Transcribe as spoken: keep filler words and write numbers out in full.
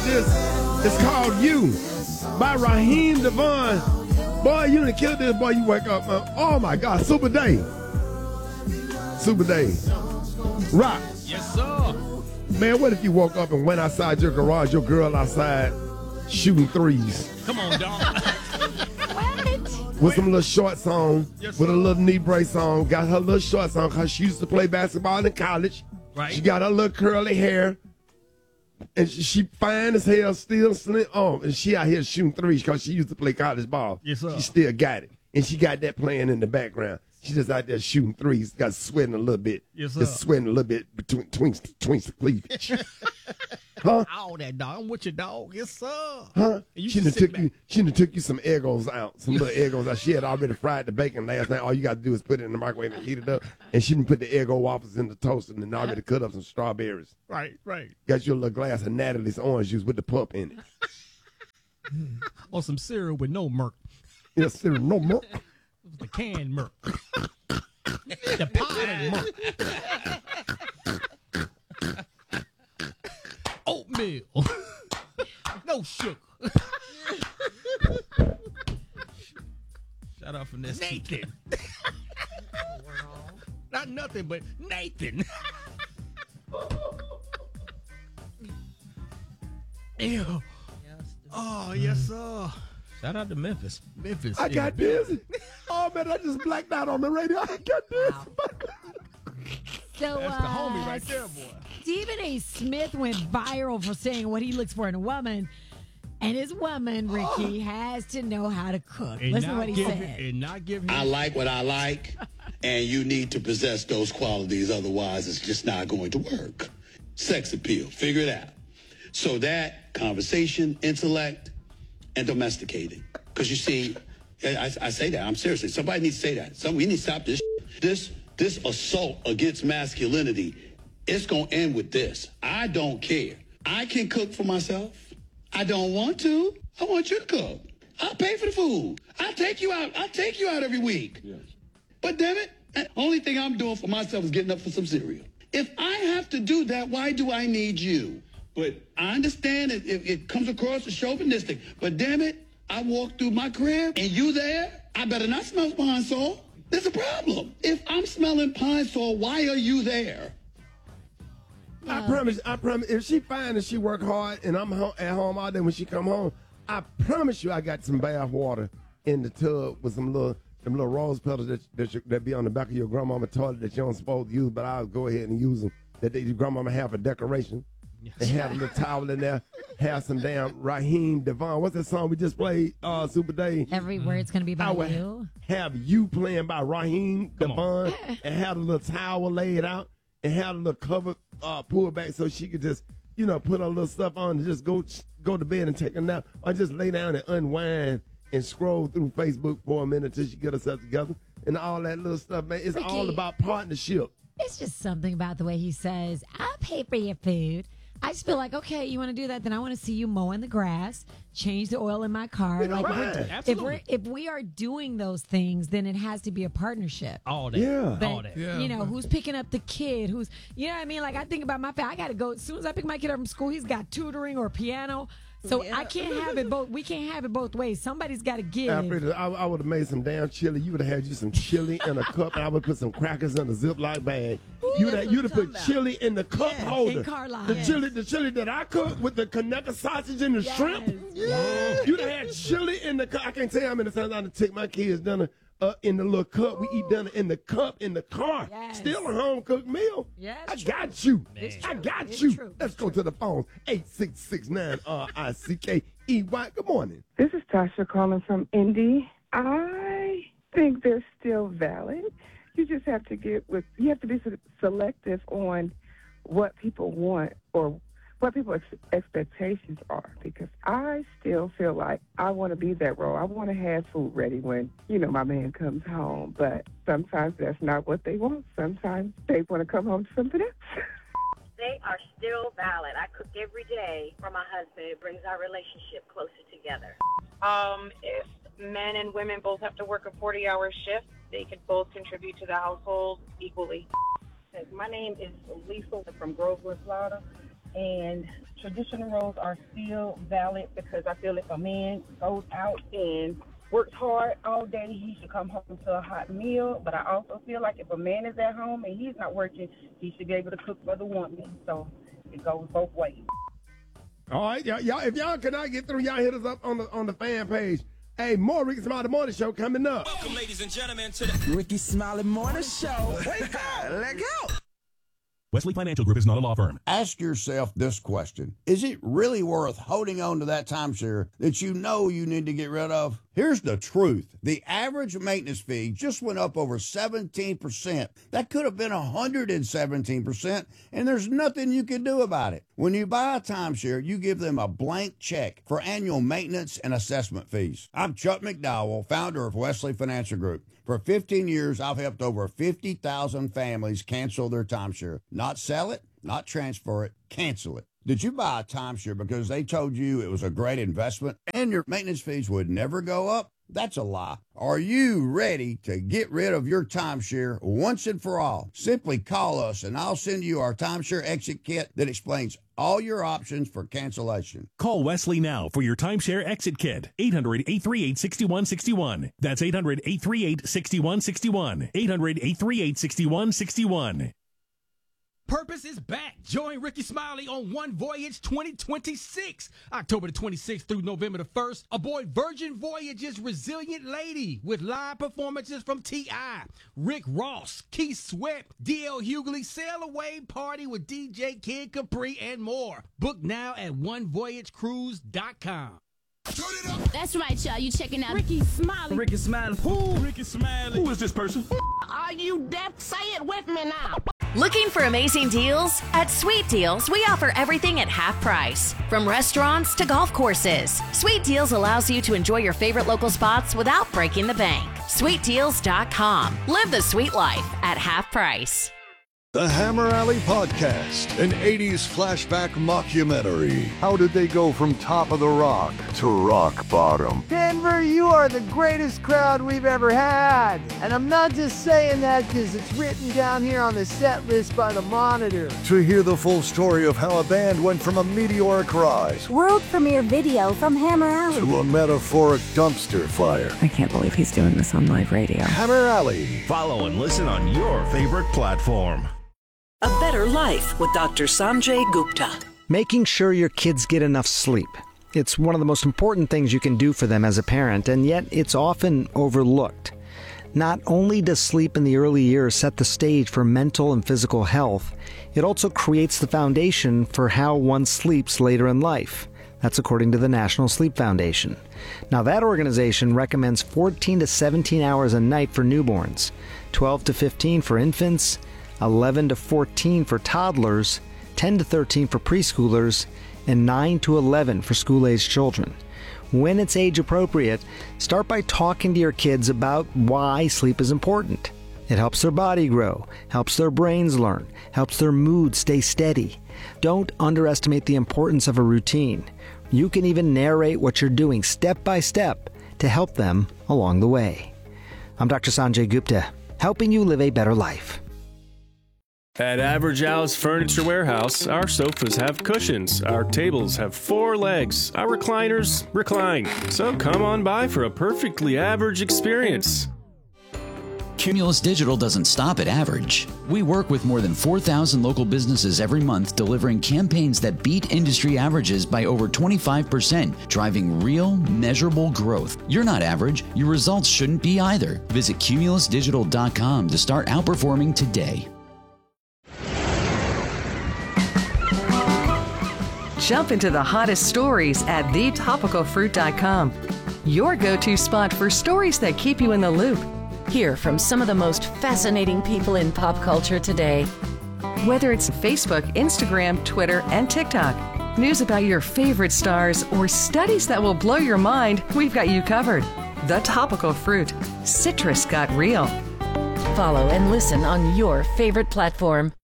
This is called You by Raheem Devon. Boy, you done killed this, boy. You wake up, man. Oh my God, Super Day. Super Day. Rock. Yes, sir. Man, what if you woke up and went outside your garage, your girl outside shooting threes? Come on, dog. With some little short song, Yes, with a sir. little knee brace song. Got her little short song because she used to play basketball in college. Right. She got her little curly hair. And she, she fine as hell, still slim. Oh, and she out here shooting threes because she used to play college ball. Yes, sir. She still got it. And she got that playing in the background. She just out there shooting threes, got sweating a little bit. Yes, sir. Just sweating a little bit between, between, between the cleavage. Huh? All that, dog. I'm with you, dog. Yes, sir. Huh? You She should done sit took back. you. She done took you some egos out, some little egos out. She had already fried the bacon last night. All you got to do is put it in the microwave and heat it up. And she done put the Eggo waffles in the toaster and then already cut up some strawberries. Right, right. Got your little glass of Natalie's orange juice with the pump in it. Or some cereal with no milk. Yes, sir. No more. It was the canned milk. The powdered milk. Oatmeal. No sugar. Shout out from this Nathan. Not nothing, but Nathan. Ew. Oh, yes, sir. Shout out to Memphis. Memphis. I got yeah. this. Oh, man, I just blacked out on the radio. I got this. So, That's the homie right there, boy. Stephen A. Smith went viral for saying what he looks for in a woman. And his woman, Ricky, has to know how to cook. And Listen to not what he give said. it- and not give him. I like what I like, and you need to possess those qualities. Otherwise, it's just not going to work. Sex appeal, figure it out. So that conversation, intellect, and domesticating. Because you see, I, I say that, I'm seriously, somebody needs to say that. Some, we need to stop this shit. This, this assault against masculinity, it's going to end with this. I don't care. I can cook for myself. I don't want to. I want you to cook. I'll pay for the food. I'll take you out. I'll take you out every week. Yes. But damn it, the only thing I'm doing for myself is getting up for some cereal. If I have to do that, why do I need you? But I understand it, it, it comes across as chauvinistic. But damn it, I walk through my crib and you there, I better not smell pine sol. There's a problem. If I'm smelling pine sol, why are you there? I promise, I promise, if she fine and she work hard and I'm ho- at home all day when she come home, I promise you I got some bath water in the tub with some little, them little rose petals that, that, you, that be on the back of your grandmama toilet that you don't supposed to use, but I'll go ahead and use them. That they, your grandmama have for decoration. They have a little towel in there, have some damn Raheem Devon. What's that song we just played, uh, Super Day? Every word's going to be I about would you. have you playing by Raheem Come on. Devon and have a little towel laid out and have a little cover uh, pulled back so she could just, you know, put her little stuff on and just go go to bed and take a nap or just lay down and unwind and scroll through Facebook for a minute till she get herself together and all that little stuff, man. It's all Ricky. about partnership. It's just something about the way he says, I'll pay for your food. I just feel like, okay, you want to do that, then I want to see you mowing the grass, change the oil in my car. Yeah, Like, right. we're- if Absolutely. we're if we are doing those things, then it has to be a partnership. All that. Yeah. But, All that. you know, who's picking up the kid? Who's, you know what I mean? Like, I think about my family. I got to go. As soon as I pick my kid up from school, he's got tutoring or piano. So I can't have it both. We can't have it both ways. Somebody's got to give. Alfred, I, I would have made some damn chili. You would have had you some chili in a cup, and I would put some crackers in a Ziploc bag. You'd have, you'd have put chili in the cup holder. in Carlisle. The Yes. chili, the chili that I cooked with the Conecuh sausage and the Yes. shrimp. Yes. You'd have had chili in the cup. I can't tell you how many times I done take my kids dinner uh, in the little cup. We eat dinner in the cup in the car. Yes. Still a home cooked meal. Yes, I true. got you. It's I true. got It's you. true. Let's go to the phone. eight six six nine R I C K E Y. Good morning. This is Tasha calling from Indy. I think they're still valid. You just have to get with, you have to be se- selective on what people want or what people's ex- expectations are, because I still feel like I want to be that role. I want to have food ready when, you know, my man comes home, but sometimes that's not what they want. Sometimes they want to come home to something else. They are still valid. I cook every day for my husband. It brings our relationship closer together. Um, if men and women both have to work a forty-hour shift, they could both contribute to the household equally. My name is Lisa from Groveland, Florida. and traditional roles are still valid because I feel if a man goes out and works hard all day, he should come home to a hot meal. But I also feel like if a man is at home and he's not working, he should be able to cook for the woman. So it goes both ways. All right, y'all, y'all, if y'all cannot get through, y'all hit us up on the on the fan page. Hey, more Ricky Smiley Morning Show coming up. Welcome, ladies and gentlemen, to the Ricky Smiley Morning Show. Wake up, let go. Wesley Financial Group is not a law firm. Ask yourself this question. Is it really worth holding on to that timeshare that you know you need to get rid of? Here's the truth. The average maintenance fee just went up over seventeen percent. That could have been one hundred seventeen percent, and there's nothing you can do about it. When you buy a timeshare, you give them a blank check for annual maintenance and assessment fees. I'm Chuck McDowell, founder of Wesley Financial Group. For fifteen years, I've helped over fifty thousand families cancel their timeshare. Not sell it, not transfer it, cancel it. Did you buy a timeshare because they told you it was a great investment and your maintenance fees would never go up? That's a lie. Are you ready to get rid of your timeshare once and for all? Simply call us and I'll send you our timeshare exit kit that explains all your options for cancellation. Call Wesley now for your timeshare exit kit. eight hundred, eight three eight, six one six one. That's eight hundred, eight three eight, six one six one. eight hundred, eight three eight, six one six one. Purpose is back. Join Ricky Smiley on One Voyage twenty twenty-six, October the twenty-sixth through November the first. Aboard Virgin Voyage's Resilient Lady with live performances from T I, Rick Ross, Keith Sweat, D L Hughley, Sail Away Party with D J Kid Capri, and more. Book now at one voyage cruise dot com. That's right, y'all. You checking out Ricky Smiley. Ricky Smiley. Who? Ricky Smiley. Who is this person? Are you deaf? Say it with me now. Looking for amazing deals? At Sweet Deals, we offer everything at half price. From restaurants to golf courses, Sweet Deals allows you to enjoy your favorite local spots without breaking the bank. sweet deals dot com. Live the sweet life at half price. The Hammer Alley Podcast, an eighties flashback mockumentary. How did they go from top of the rock to rock bottom? Denver, you are the greatest crowd we've ever had. And I'm not just saying that because it's written down here on the set list by the Monitor. To hear the full story of how a band went from a meteoric rise, world premiere video from Hammer Alley, to a metaphoric dumpster fire. I can't believe he's doing this on live radio. Hammer Alley. Follow and listen on your favorite platform. A Better Life with Doctor Sanjay Gupta. Making sure your kids get enough sleep. It's one of the most important things you can do for them as a parent, and yet it's often overlooked. Not only does sleep in the early years set the stage for mental and physical health, it also creates the foundation for how one sleeps later in life. That's according to the National Sleep Foundation. Now, that organization recommends fourteen to seventeen hours a night for newborns, twelve to fifteen for infants, eleven to fourteen for toddlers, ten to thirteen for preschoolers, and nine to eleven for school-aged children. When it's age appropriate, start by talking to your kids about why sleep is important. It helps their body grow, helps their brains learn, helps their mood stay steady. Don't underestimate the importance of a routine. You can even narrate what you're doing step by step to help them along the way. I'm Doctor Sanjay Gupta, helping you live a better life. At Average Al's Furniture Warehouse, our sofas have cushions, our tables have four legs, our recliners recline. So come on by for a perfectly average experience. Cumulus Digital doesn't stop at average. We work with more than four thousand local businesses every month, delivering campaigns that beat industry averages by over twenty-five percent, driving real, measurable growth. You're not average. Your results shouldn't be either. Visit cumulus digital dot com to start outperforming today. Jump into the hottest stories at the topical fruit dot com. Your go-to spot for stories that keep you in the loop. Hear from some of the most fascinating people in pop culture today. Whether it's Facebook, Instagram, Twitter, and TikTok, news about your favorite stars, or studies that will blow your mind, we've got you covered. The Topical Fruit. Citrus got real. Follow and listen on your favorite platform.